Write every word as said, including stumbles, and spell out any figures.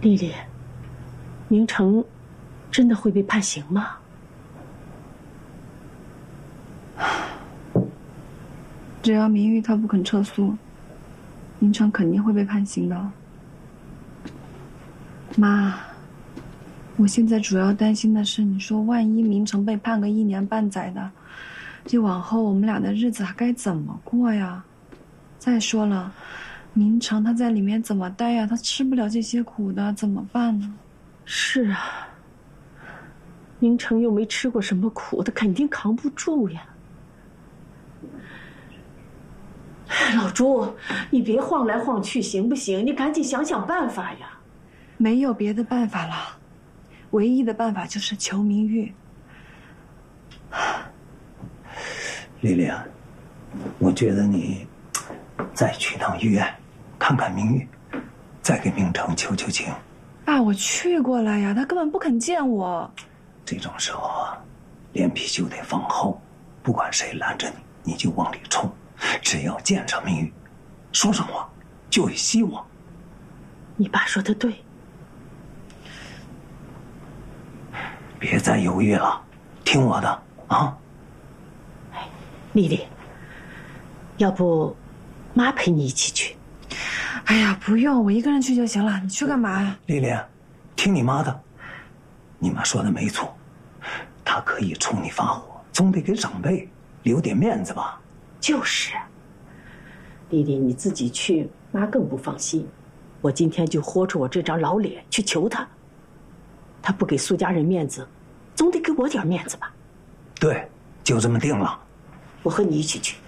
丽丽，明成真的会被判刑吗？ 只要明玉他不肯撤诉，明成肯定会被判刑的。妈，我现在主要担心的是，你说万一明成被判个一年半载的，这往后我们俩的日子还该怎么过呀？再说了，明成他在里面怎么待呀？他吃不了这些苦的，怎么办呢？ 是啊，明成又没吃过什么苦，他肯定扛不住呀。老朱，你别晃来晃去，行不行？你赶紧想想办法呀！ 没有别的办法了，唯一的办法就是求明玉。 丽丽啊，我觉得你再去趟医院，看看明玉，再给明成求求情。 爸，我去过了呀，他根本不肯见我。 这种时候啊，脸皮就得放厚，不管谁拦着你，你就往里冲。只要见上明玉，说上话，就有希望。 你爸说的对， 别再犹豫了，听我的啊！ 哎，丽丽，要不妈陪你一起去？ 哎呀，不用，我一个人去就行了。你去干嘛呀？ 丽丽，听你妈的，你妈说的没错，她可以冲你发火，总得给长辈留点面子吧。 就是，丽丽你自己去，妈更不放心。我今天就豁出我这张老脸去求他，他不给苏家人面子，总得给我点面子吧？ 对，就这么定了。 我和你一起去。